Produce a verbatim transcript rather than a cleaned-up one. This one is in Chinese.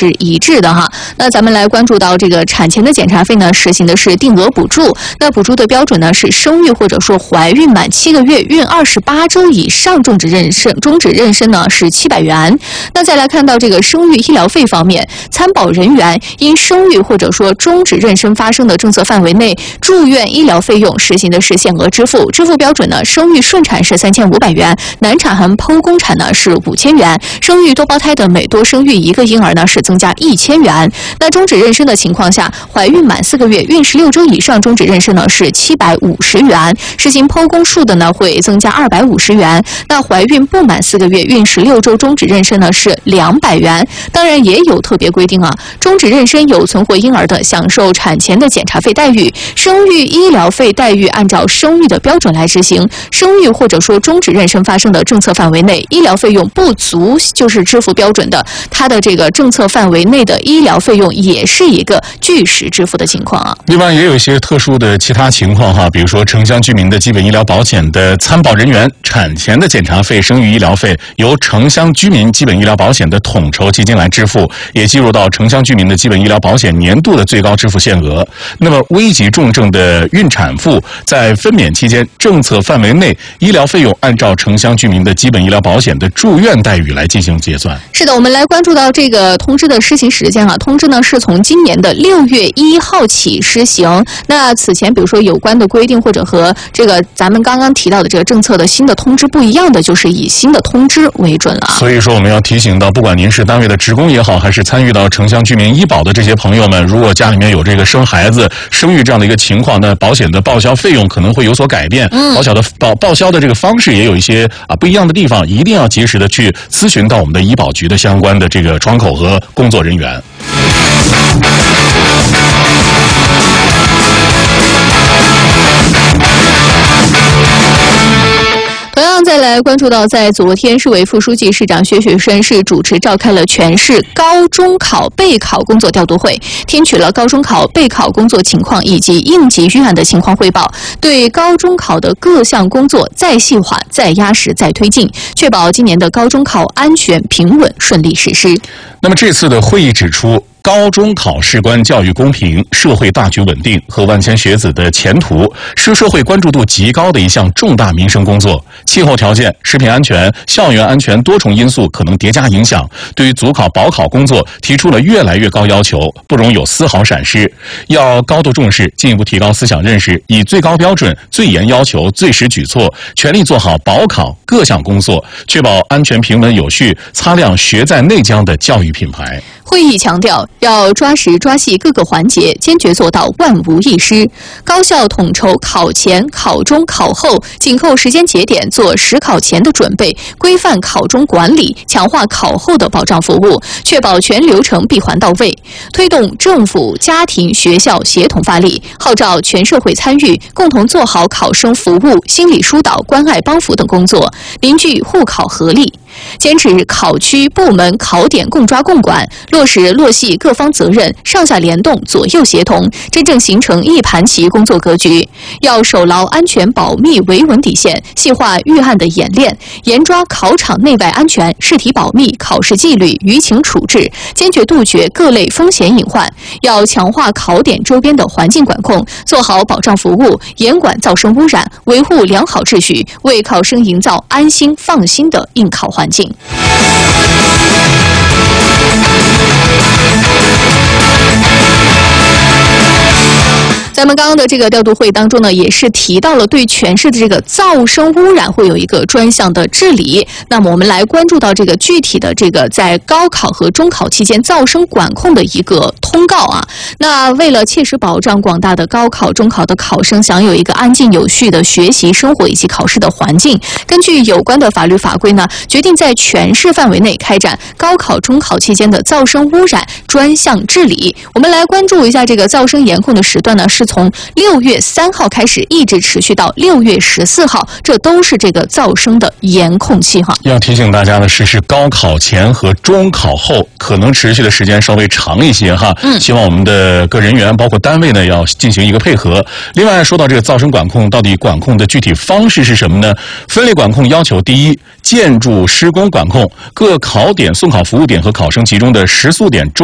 是一致的哈。那咱们来关注到这个产前的检查费呢，实行的是定额补助。那补助的标准呢是生育或者说怀孕满七个月、孕二十八周以上终止妊娠，终止妊娠呢是七百元。那再来看到这个生育医疗费方面，参保人员因生育或者说终止妊娠发生的政策范围内，住院医疗费用实行的是限额支付，支付标准呢，生育顺产是三千五百元，难产和剖宫产呢是五千元，生育多胞胎的每多生育一个婴儿呢是增加一千元。那终止妊娠的情况下，怀孕满四个月、孕十六周以上终止妊娠呢是七百五十元，实行剖宫术的呢会增加二百五十元。那怀孕不满四个月、孕十六周终止妊娠呢是两百元。当然也有特别规定啊，终止妊娠有存活婴儿的，享受产前的检查费待遇，生育医疗费待遇按照生育的标准来执行。生育或者说终止妊娠发生的政策范围内，医疗费用不足就是支付标准的，它的这个政策范围内的医疗费用也是一个据实支付的情况啊。 另外也有一些特殊的其他情况哈，比如说城乡居民的基本医疗保险的参保人员产前的检查费、生育医疗费由城乡居民基本医疗保险的统筹基金来支付，也计入到城乡居民的基本医疗保险年度的最高支付限额。那么危急重症的孕产妇在分娩期间，政策范围内医疗费用按照城乡居民的基本医疗保险的住院待遇来进行结算。 是的，我们来关注到这个通知的施行时间啊，通知呢是从今年的六月一号起施行。那此前比如说有关的规定或者和这个咱们刚刚提到的这个政策的新的通知不一样的，就是以新的通知为准了。 所以说我们要提醒到，不管您是单位的职工也好，还是参与到城乡居民医保的这些朋友们，如果家里面有这个生孩子、生育这样的一个情况，那保险的报销费用可能会有所改变，嗯，保险的报报销的这个方式也有一些啊不一样的地方，一定要及时的去咨询到我们的医保局的相关的这个窗口和工作人员。 同样再来关注到，在昨天市委副书记、市长薛雪生是主持召开了全市高中考备考工作调度会，听取了高中考备考工作情况以及应急预案的情况汇报，对高中考的各项工作再细化、再压实、再推进，确保今年的高中考安全平稳顺利实施。 那么这次的会议指出，高中考事关教育公平、社会大局稳定和万千学子的前途，是社会关注度极高的一项重大民生工作。气候条件、食品安全、校园安全多重因素可能叠加影响，对于组考、保考工作提出了越来越高要求，不容有丝毫闪失。要高度重视，进一步提高思想认识，以最高标准、最严要求、最实举措，全力做好保考各项工作，确保安全平稳有序，擦亮学在内江的教育品牌。 会议强调，要抓实抓细各个环节，坚决做到万无一失。高校统筹考前、考中、考后，紧扣时间节点做实考前的准备，规范考中管理，强化考后的保障服务，确保全流程闭环到位。推动政府、家庭、学校协同发力，号召全社会参与，共同做好考生服务、心理疏导、关爱帮扶等工作，凝聚护考合力。坚持考区部门考点共抓共管，落实落细各方责任，上下联动，左右协同，真正形成一盘棋工作格局。要守牢安全保密维稳底线，细化预案的演练，严抓考场内外安全、试题保密、考试纪律、舆情处置，坚决杜绝各类风险隐患。要强化考点周边的环境管控，做好保障服务，严管噪声污染，维护良好秩序，为考生营造安心放心的应考环境。咱们刚刚的这个调度会当中呢，也是提到了对全市的这个噪声污染会有一个专项的治理。那么我们来关注到这个具体的这个在高考和中考期间噪声管控的一个通告啊。那为了切实保障广大的高考、中考的考生享有一个安静有序的学习、生活以及考试的环境，根据有关的法律法规呢，决定在全市范围内开展高考、中考期间的噪声污染专项治理。我们来关注一下这个噪声严控的时段呢，是从六月三号开始，一直持续到六月十四号，这都是这个噪声的严控期哈。 要提醒大家的是，是高考前和中考后可能持续的时间稍微长一些哈。嗯，希望我们的各人员包括单位呢要进行一个配合。另外，说到这个噪声管控，到底管控的具体方式是什么呢？分类管控要求：第一，建筑施工管控，各考点、送考服务点和考生集中的食宿点周